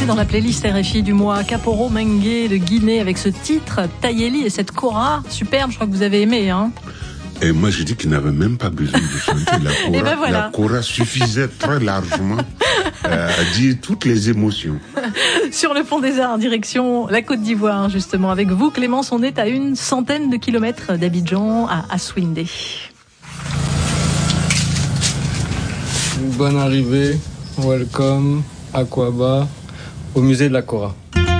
aussi dans la playlist RFI du mois. Kaporo Mengue de Guinée avec ce titre, Tayeli et cette kora superbe, je crois que vous avez aimé. Hein. Et moi, j'ai dit qu'il n'avait même pas besoin de chanter la kora. Ben voilà. La kora suffisait très largement à dire toutes les émotions. Sur le pont des Arts, direction la Côte d'Ivoire, justement. Avec vous, Clémence, on est à 100 de kilomètres d'Abidjan, à Assouindé. Une bonne arrivée, welcome, Aquaba, au musée de la Kora.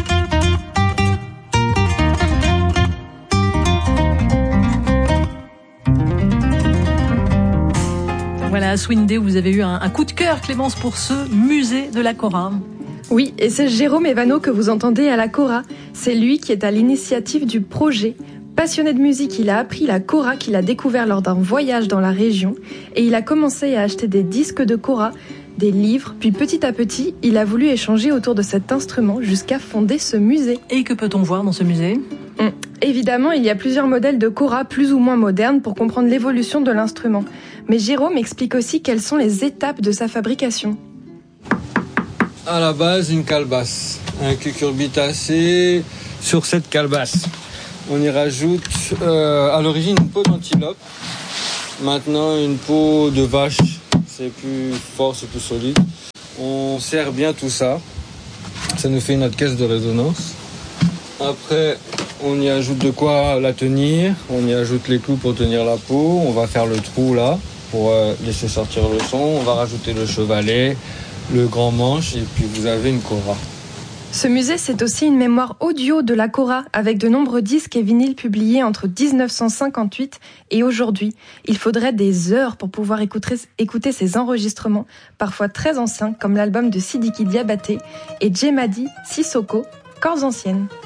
Voilà, à Swindé, où vous avez eu un coup de cœur, Clémence, pour ce musée de la Kora. Oui, et c'est Jérôme Evano que vous entendez à la Kora. C'est lui qui est à l'initiative du projet. Passionné de musique, il a appris la kora qu'il a découvert lors d'un voyage dans la région et il a commencé à acheter des disques de kora, des livres, puis petit à petit, il a voulu échanger autour de cet instrument jusqu'à fonder ce musée. Et que peut-on voir dans ce musée ? Évidemment, il y a plusieurs modèles de kora plus ou moins modernes pour comprendre l'évolution de l'instrument. Mais Jérôme explique aussi quelles sont les étapes de sa fabrication. À la base, une calebasse, un cucurbitacé sur cette calebasse. On y rajoute à l'origine une peau d'antilope, maintenant une peau de vache, c'est plus fort, c'est plus solide. On serre bien tout ça, ça nous fait notre caisse de résonance. Après, on y ajoute de quoi la tenir, on y ajoute les clous pour tenir la peau, on va faire le trou là pour laisser sortir le son, on va rajouter le chevalet, le grand manche et puis vous avez une kora. Ce musée, c'est aussi une mémoire audio de la kora, avec de nombreux disques et vinyles publiés entre 1958 et aujourd'hui. Il faudrait des heures pour pouvoir écouter ces enregistrements, parfois très anciens, comme l'album de Sidiki Diabaté et Djemadi Sissoko, Corps anciennes.